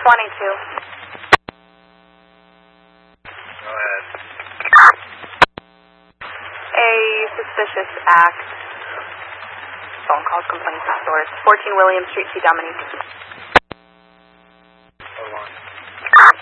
responding to? Go ahead. A suspicious act. Phone calls, complaints, of source. 14 William Street, T. Dominique.